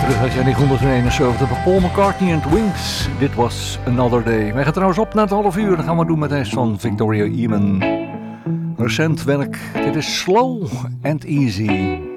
Terug uit jaar 1971 bij Paul McCartney en Wings. Dit was Another Day. Wij gaan trouwens op na het half uur. Dat gaan we doen met de rest van Victoria Eamon. Recent werk. Dit is Slow and Easy.